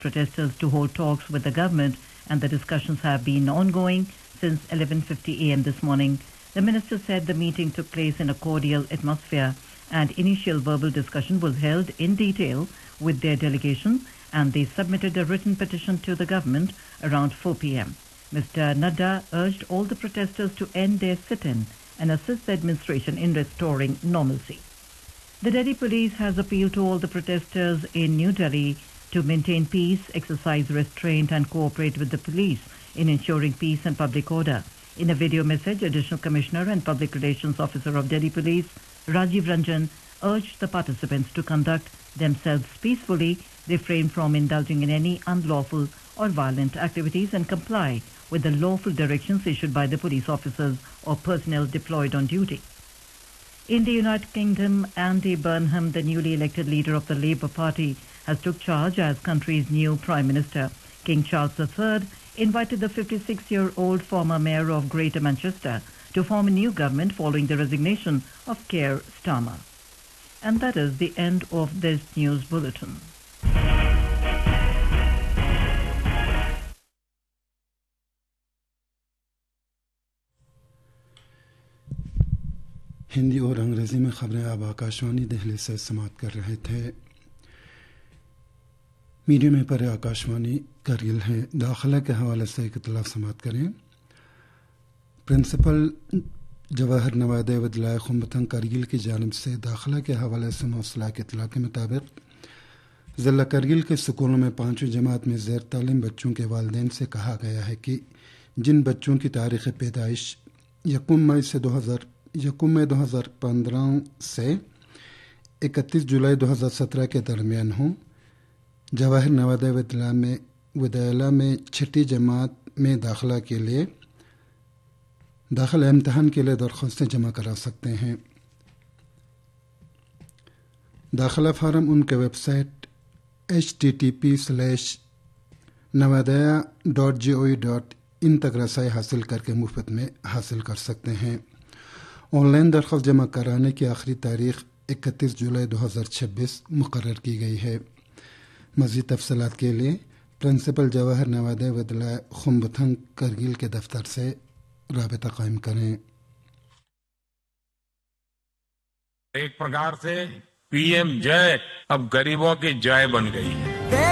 protesters to hold talks with the government, and the discussions have been ongoing since 11:50 a.m. this morning. The minister said the meeting took place in a cordial atmosphere and initial verbal discussion was held in detail with their delegation, and they submitted a written petition to the government around 4 p.m. Mr. Nadda urged all the protesters to end their sit-in and assist the administration in restoring normalcy. The Delhi police has appealed to all the protesters in New Delhi to maintain peace, exercise restraint and cooperate with the police in ensuring peace and public order. In a video message, Additional Commissioner and Public Relations Officer of Delhi Police, Rajiv Ranjan, urged the participants to conduct themselves peacefully, refrain from indulging in any unlawful or violent activities and comply with the lawful directions issued by the police officers or personnel deployed on duty. In the United Kingdom, Andy Burnham, the newly elected leader of the Labour Party, has took charge as country's new Prime Minister. King Charles III invited the 56-year-old former mayor of Greater Manchester to form a new government following the resignation of Keir Starmer. And that is the end of this news bulletin. Hindi اور انگریزی میں خبریں اب آکاشوانی دہلی سے سماعت کر رہے تھے. میڈیم میں پر آکاشوانی کرگل ہے. داخلہ کے حوالے سے ایک اطلاع سماعت کریں. پرنسپل جواہر نوودیہ ودیالیہ خمبتھنگ کرگل کی جانب سے داخلہ کے حوالے سے موصولہ اطلاع کے مطابق ضلع کرگل کے اسکولوں میں 5ویں جماعت میں زیر تعلیم بچوں کے والدین سے کہا گیا ہے کہ جن بچوں کی تاریخ پیدائش 1 مئی 2015 سے 31 جولائی 2017 کے درمیان ہوں، جواہر نوودیہ ودیالیہ میں 6ٹھی جماعت میں داخلہ کے لیے داخلہ امتحان کے لیے درخواستیں جمع کرا سکتے ہیں. داخلہ فارم ان کے ویب سائٹ http://navodaya.gov.in تک رسائی حاصل کر کے مفت میں حاصل کر سکتے ہیں. آن لائن درخواست جمع کرانے کی آخری تاریخ 31 جولائی 2026 مقرر کی گئی ہے. مزید تفصیلات کے لیے پرنسپل جواہر نوودیہ ودیالیہ خمبتھنگ کرگل کے دفتر سے رابطہ قائم کریں. ایک پرکار سے پی ایم جے اب غریبوں کی جائے بن گئی ہے.